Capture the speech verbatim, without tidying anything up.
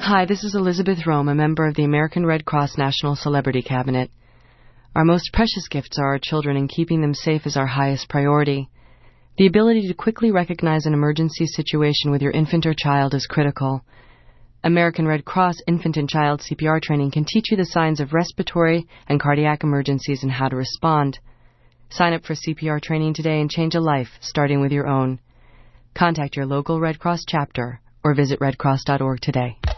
Hi, this is Elizabeth Rome, a member of the American Red Cross National Celebrity Cabinet. Our most precious gifts are our children, and keeping them safe is our highest priority. The ability to quickly recognize an emergency situation with your infant or child is critical. American Red Cross Infant and Child C P R training can teach you the signs of respiratory and cardiac emergencies and how to respond. Sign up for C P R training today and change a life, starting with your own. Contact your local Red Cross chapter or visit red cross dot org today.